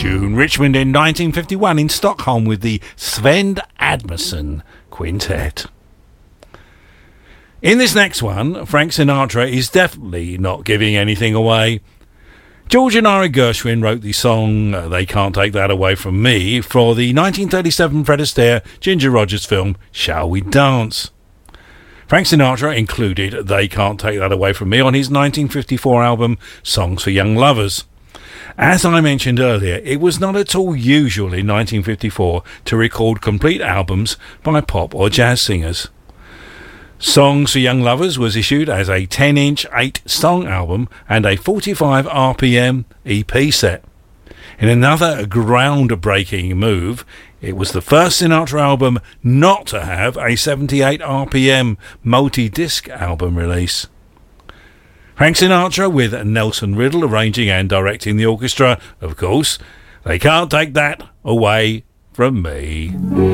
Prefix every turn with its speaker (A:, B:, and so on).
A: tune. Richmond in 1951 in Stockholm with the Sven Admerson Quintet. In this next one, Frank Sinatra is definitely not giving anything away. George and Ira Gershwin wrote the song They Can't Take That Away From Me for the 1937 Fred Astaire Ginger Rogers film Shall We Dance? Frank Sinatra included They Can't Take That Away From Me on his 1954 album Songs for Young Lovers. As I mentioned earlier, it was not at all usual in 1954 to record complete albums by pop or jazz singers. Songs for Young Lovers was issued as a 10-inch 8-song album and a 45 RPM EP set. In another groundbreaking move, it was the first Sinatra album not to have a 78 RPM multi-disc album release. Frank Sinatra with Nelson Riddle arranging and directing the orchestra, of course. They Can't Take That Away From Me.